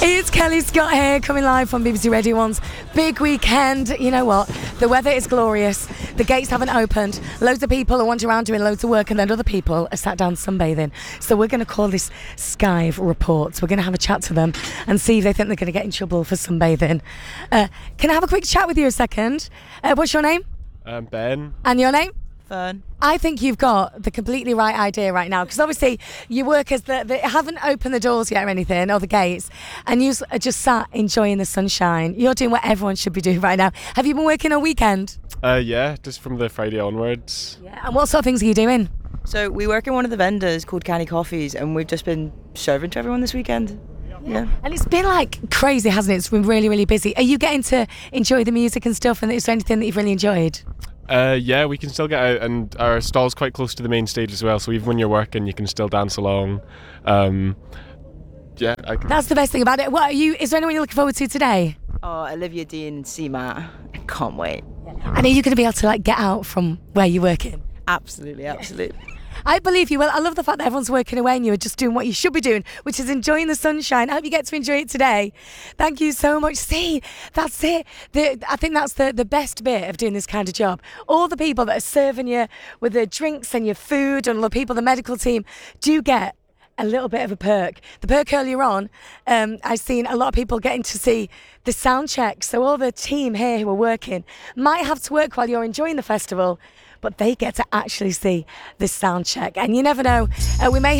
It's Kelly Scott here, coming live from BBC Radio 1's big weekend. You know what? The weather is glorious. The gates haven't opened. Loads of people are wandering around doing loads of work, and then other people are sat down sunbathing. So we're going to call this Skive Reports. We're going to have a chat to them and see if they think they're going to get in trouble for sunbathing. Can I have a quick chat with you a second? What's your name? Ben. And your name? Fern. I think you've got the completely right idea right now, because obviously you work as they haven't opened the doors yet or anything, or the gates, and you are just sat enjoying the sunshine. You're doing what everyone should be doing right now. Have you been working all weekend? Yeah, just from the Friday onwards. Yeah. And what sort of things are you doing? So we work in one of the vendors called Canny Coffees, and we've just been serving to everyone this weekend. Yeah. And it's been like crazy, hasn't it? It's been really, really busy. Are you getting to enjoy the music and stuff, and is there anything that you've really enjoyed? Yeah, we can still get out, and our stall's quite close to the main stage as well, so even when you're working you can still dance along. Yeah, That's the best thing about it. What are you? Is there anyone you're looking forward to today? Oh, Olivia Dean, CMAT. I can't wait. And are you going to be able to like get out from where you're working? Absolutely. I believe you will. I love the fact that everyone's working away and you're just doing what you should be doing, which is enjoying the sunshine. I hope you get to enjoy it today. Thank you so much. See, that's it. I think that's the best bit of doing this kind of job. All the people that are serving you with the drinks and your food, and all the people, the medical team, do get a little bit of a perk. The perk earlier on, I've seen a lot of people getting to see the sound check. So all the team here who are working might have to work while you're enjoying the festival, but they get to actually see the sound check. And you never know, we may